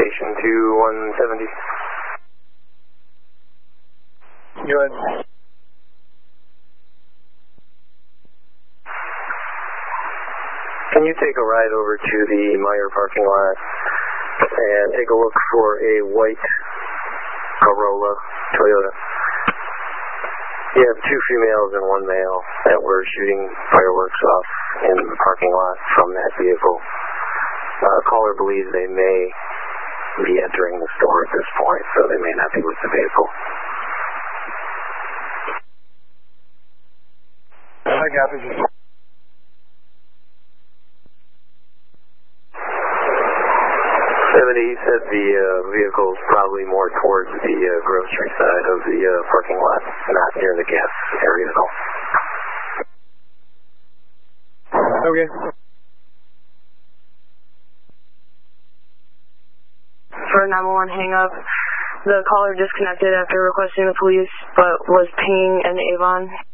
Station 2170. Go ahead. Can you take a ride over to the Meyer parking lot and take a look for a white Corolla Toyota? You have 2 females and 1 male that were shooting fireworks off in the parking lot from that vehicle. Caller believes they may be entering the store at this point, so they may not be with the vehicle. I got it. 70, he said the vehicle's probably more towards the grocery side of the parking lot, not near the gas area at all. Okay. For 911 hang up, the caller disconnected after requesting the police, but was pinging an Avon.